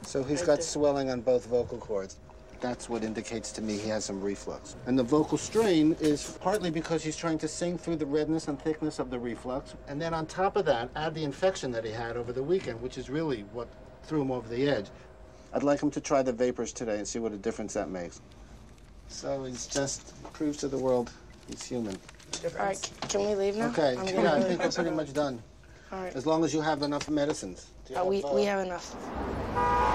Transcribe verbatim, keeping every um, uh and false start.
So he's got swelling on both vocal cords. That's what indicates to me he has some reflux. And the vocal strain is partly because he's trying to sing through the redness and thickness of the reflux. And then on top of that, add the infection that he had over the weekend, which is really what threw him over the edge. I'd like him to try the vapors today and see what a difference that makes. So he's just proves to the world he's human. All right, can we leave now? Okay, I'm yeah, I gonna- think we're pretty much done. All right. As long as you have enough medicines. Do you Uh, have, we, uh, we have enough.